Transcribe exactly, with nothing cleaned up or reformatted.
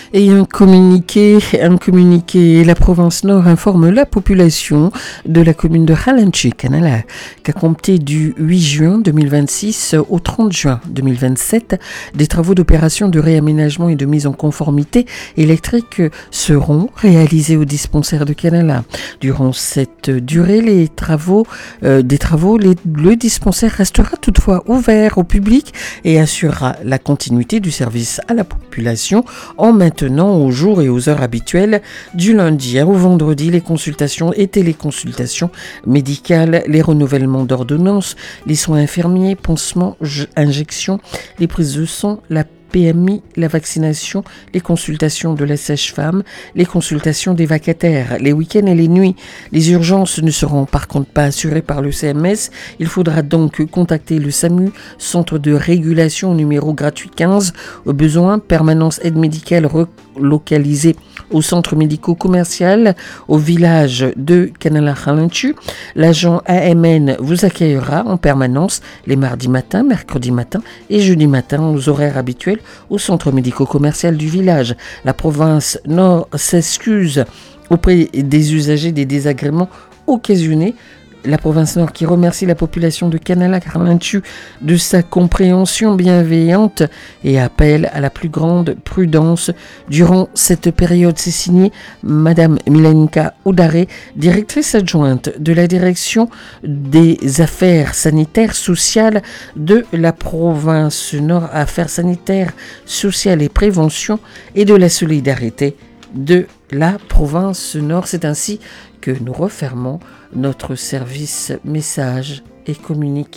Et un communiqué, un communiqué, la province Nord informe la population de la commune de Halanchi, Canala, qu'à compter du huit juin deux mille vingt-six au trente juin deux mille vingt-sept, des travaux d'opération de réaménagement et de mise en conformité électrique seront réalisés au dispensaire de Canala. Durant cette durée, les travaux, euh, des travaux, les, le dispensaire restera toutefois ouvert au public et assurera la continuité du service à la population en maintenant aux jours et aux heures habituelles du lundi au vendredi les consultations et téléconsultations médicales, les renouvellements d'ordonnances, les soins infirmiers, pansements, injections, les prises de sang, la P M I, la vaccination, les consultations de la sage-femme, les consultations des vacataires, les week-ends et les nuits. Les urgences ne seront par contre pas assurées par le C M S. Il faudra donc contacter le SAMU, centre de régulation numéro gratuit quinze. Au besoin, permanence aide médicale relocalisée au centre médico-commercial, au village de Canala-Halanchu. L'agent A M N vous accueillera en permanence les mardis matins, mercredis matin et jeudi matin aux horaires habituels au centre médico-commercial du village. La province Nord s'excuse auprès des usagers des désagréments occasionnés. La province Nord qui remercie la population de Canala-Halanchu de sa compréhension bienveillante et appelle à la plus grande prudence durant cette période. C'est signé Madame Milenka Oudaré, directrice adjointe de la direction des affaires sanitaires sociales de la province Nord, affaires sanitaires, sociales et prévention et de la solidarité de la province Nord. C'est ainsi que nous refermons notre service message et communiqué.